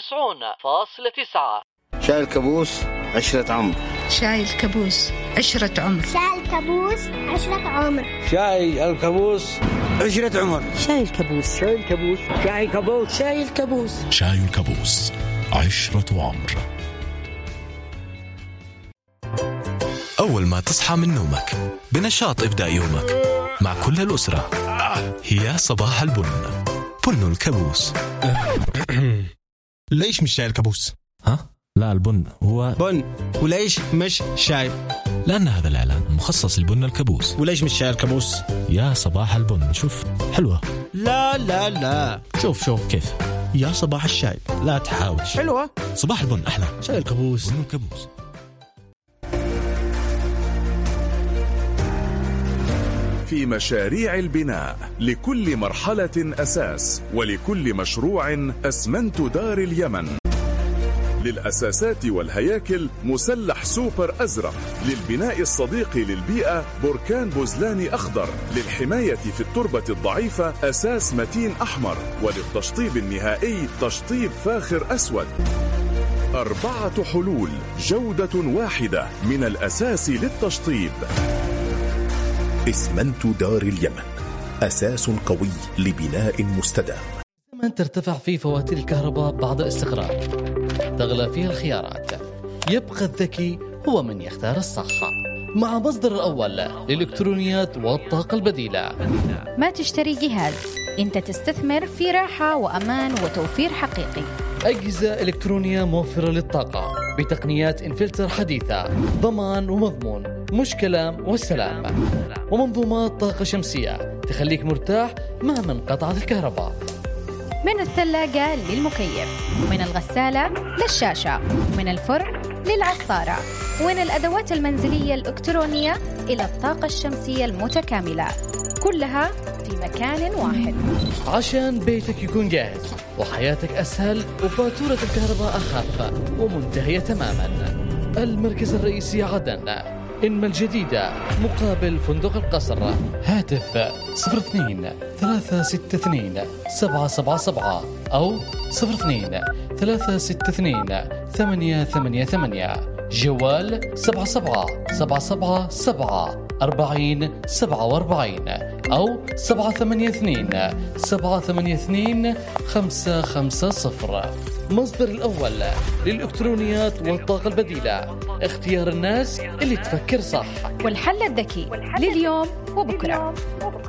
99.9. شاي الكابوس 10 عمر. شاي الكابوس 10 عمر. شاي الكابوس 10 عمر. شاي الكابوس 10 عمر. شاي الكابوس. شاي الكابوس. شاي الكابوس. شاي الكابوس. شاي الكابوس 10 عمر. أول ما تصحى من نومك بنشاط ابدأ يومك مع كل الأسرة. هي صباح البن، بن الكابوس. ليش مش شاي الكابوس؟ ها؟ لا، البن هو بن. وليش مش شاي؟ لأن هذا الإعلان مخصص لبن الكابوس. وليش مش شاي الكابوس؟ يا صباح البن، شوف حلوة. لا لا لا، شوف كيف؟ يا صباح الشاي، لا تحاول. حلوة. صباح البن أحلى. شاي الكابوس. بن الكابوس. في مشاريع البناء لكل مرحلة أساس، ولكل مشروع أسمنت دار اليمن. للأساسات والهياكل مسلح سوبر أزرق، للبناء الصديق للبيئة بركان بوزلاني أخضر، للحماية في التربة الضعيفة أساس متين أحمر، وللتشطيب النهائي تشطيب فاخر أسود. 4 حلول، جودة واحدة من الأساس للتشطيب. اسمنت دار اليمن، أساس قوي لبناء مستدام. من ترتفع فيه فواتير الكهرباء بعد الاستقرار، تغلى فيها الخيارات، يبقى الذكي هو من يختار الصح. مع مصدر الأول للإلكترونيات والطاقة البديلة. ما تشتري جهاز، أنت تستثمر في راحة وأمان وتوفير حقيقي. أجهزة إلكترونية موفرة للطاقة بتقنيات انفلتر حديثة، ضمان ومضمون، مش كلام والسلام. ومنظومات طاقة شمسية تخليك مرتاح مهما انقطعت الكهرباء. من الثلاجة للمكيف، ومن الغسالة للشاشة، ومن الفرن للعصارة، ومن الأدوات المنزلية الإلكترونية إلى الطاقة الشمسية المتكاملة، كلها في مكان واحد، عشان بيتك يكون جاهز وحياتك أسهل وفاتورة الكهرباء أخف ومنتهية تماما. المركز الرئيسي عدن، إنما الجديدة مقابل فندق القصر. هاتف 02-362-777 أو 02-362-888. جوال 77-777-40-47 أو 782-782-550. مصدر الأول للإلكترونيات والطاقة البديلة، اختيار الناس اللي تفكر صح، والحل الذكي لليوم وبكرة.